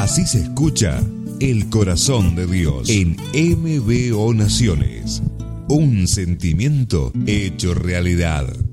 Así se escucha el corazón de Dios en MBO Naciones. Un sentimiento hecho realidad.